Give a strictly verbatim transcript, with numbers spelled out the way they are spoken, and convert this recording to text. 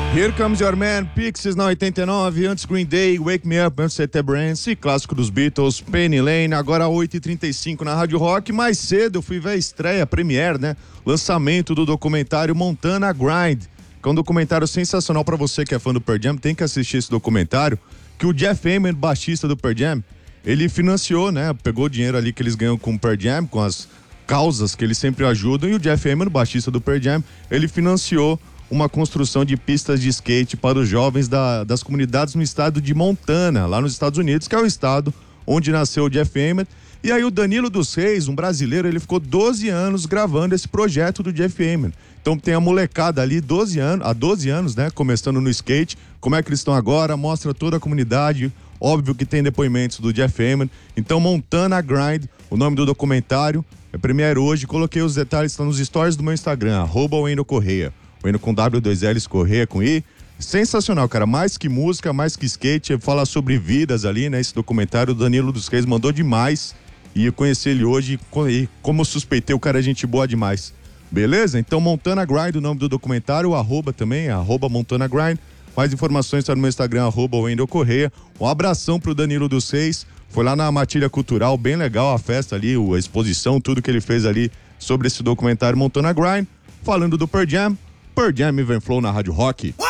Here Comes Your Man, Pixies na oitenta e nove, antes Green Day, Wake Me Up, antes C T Brands, clássico dos Beatles, Penny Lane, agora oito e trinta e cinco na Rádio Rock. Mais cedo eu fui ver a estreia, a premiere, né? Lançamento do documentário Montana Grind, que é um documentário sensacional pra você que é fã do Pearl Jam, tem que assistir esse documentário, que o Jeff Ament, baixista do Pearl Jam, ele financiou, né? Pegou o dinheiro ali que eles ganham com o Pearl Jam, com as causas que eles sempre ajudam, e o Jeff Ament, baixista do Pearl Jam, ele financiou uma construção de pistas de skate para os jovens da, das comunidades no estado de Montana, lá nos Estados Unidos, que é o estado onde nasceu o Jeff Ament. E aí o Danilo dos Reis, um brasileiro, ele ficou doze anos gravando esse projeto do Jeff Ament. Então tem a molecada ali, doze anos, há doze anos, né, começando no skate, como é que eles estão agora, mostra toda a comunidade, óbvio que tem depoimentos do Jeff Ament. Então Montana Grind, o nome do documentário, é premiere hoje, coloquei os detalhes, estão nos stories do meu Instagram, arroba Wendel Correia. Wendel com W, dois L's, Correia com I. Sensacional, cara. Mais que música, mais que skate. Fala sobre vidas ali, né? Esse documentário, o Danilo dos Reis mandou demais. E eu conheci ele hoje e, como eu suspeitei, o cara é gente boa demais. Beleza? Então, Montana Grind, o nome do documentário. O arroba também, arroba Montana Grind. Mais informações está no meu Instagram, arroba Wendel Correia. Um abração pro Danilo dos Reis. Foi lá na Matilha Cultural, bem legal a festa ali, a exposição, tudo que ele fez ali sobre esse documentário Montana Grind. Falando do Pearl Jam, Pearl Jam Even Flow na Rádio Rock.